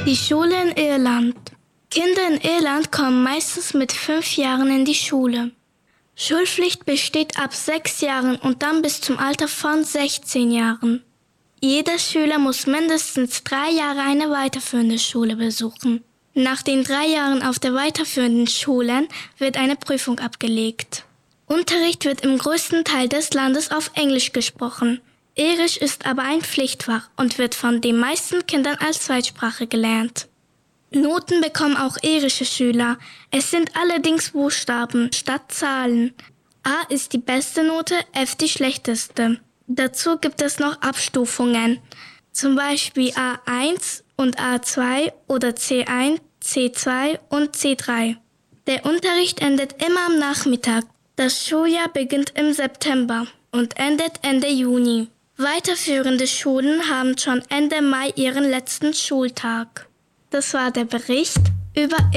Die Schule in Irland. Kinder in Irland kommen meistens mit 5 Jahren in die Schule. Schulpflicht besteht ab 6 Jahren und dann bis zum Alter von 16 Jahren. Jeder Schüler muss mindestens 3 Jahre eine weiterführende Schule besuchen. Nach den 3 Jahren auf der weiterführenden Schule wird eine Prüfung abgelegt. Unterricht wird im größten Teil des Landes auf Englisch gesprochen. Irisch ist aber ein Pflichtfach und wird von den meisten Kindern als Zweitsprache gelernt. Noten bekommen auch irische Schüler. Es sind allerdings Buchstaben statt Zahlen. A ist die beste Note, F die schlechteste. Dazu gibt es noch Abstufungen, zum Beispiel A1 und A2 oder C1, C2 und C3. Der Unterricht endet immer am Nachmittag. Das Schuljahr beginnt im September und endet Ende Juni. Weiterführende Schulen haben schon Ende Mai ihren letzten Schultag. Das war der Bericht über